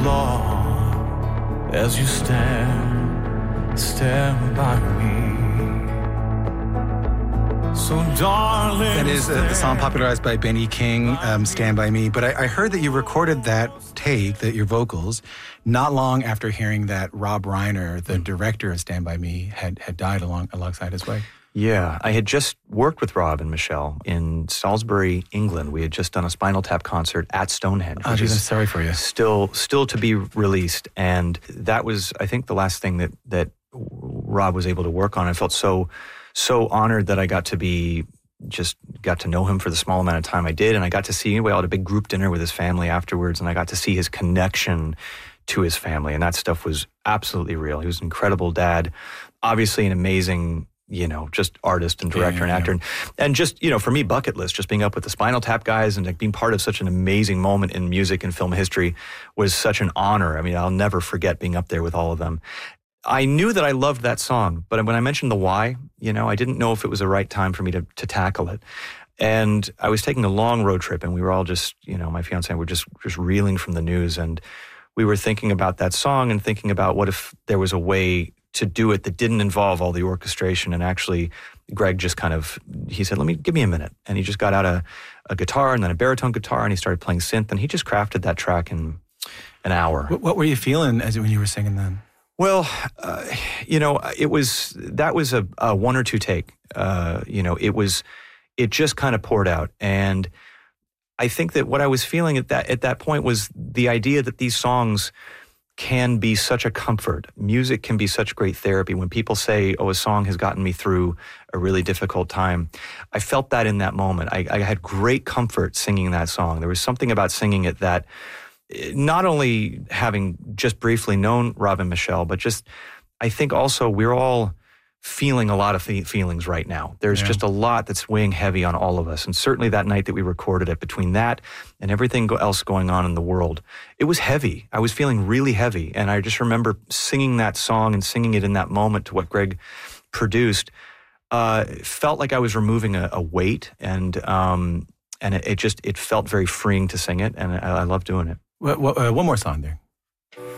long as you stand by me. So darling, that is the song popularized by Benny King, Stand By Me. But I heard that you recorded that take, that your vocals, not long after hearing that Rob Reiner, the director of Stand By Me, had died alongside his wife. Yeah, I had just worked with Rob and Michelle in Salisbury, England. We had just done a Spinal Tap concert at Stonehenge. Oh, geez, I'm sorry for you. Still to be released. And that was, I think, the last thing that Rob was able to work on. I felt so honored that I got to know him for the small amount of time I did. And I got to see, anyway, I had a big group dinner with his family afterwards, and I got to see his connection to his family. And that stuff was absolutely real. He was an incredible dad, obviously an amazing, just artist and director and actor. And just, for me, bucket list, just being up with the Spinal Tap guys and being part of such an amazing moment in music and film history was such an honor. I mean, I'll never forget being up there with all of them. I knew that I loved that song, but when I mentioned the why, I didn't know if it was the right time for me to tackle it. And I was taking a long road trip, and we were all just, my fiance and I were just reeling from the news. And we were thinking about that song and thinking about what if there was a way to do it that didn't involve all the orchestration. And actually, Greg just he said, give me a minute. And he just got out a guitar and then a baritone guitar, and he started playing synth, and he just crafted that track in an hour. What were you feeling when you were singing then? Well, that was a one or two take. It just kind of poured out. And I think that what I was feeling at that point was the idea that these songs can be such a comfort. Music can be such great therapy. When people say, a song has gotten me through a really difficult time, I felt that in that moment. I had great comfort singing that song. There was something about singing it that, not only having just briefly known Rob and Michelle, but just, I think also we're all feeling a lot of feelings right now. There's just a lot that's weighing heavy on all of us. And certainly that night that we recorded it, between that and everything else going on in the world, it was heavy. I was feeling really heavy. And I just remember singing that song and singing it in that moment to what Greg produced. Felt like I was removing a weight, and it felt very freeing to sing it. And I love doing it. One more song there.